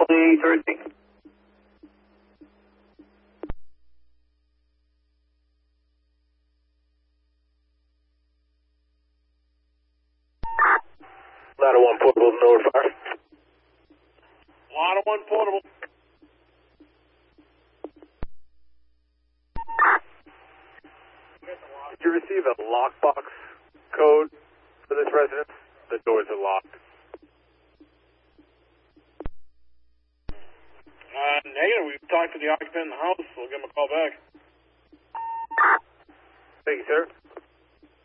2013. Ladder 1 portable, no fire. Ladder 1 portable. Did you receive a lockbox code for this residence? The doors are locked. Negative. We've talked to the occupant in the house. We'll give him a call back. Thank you, sir.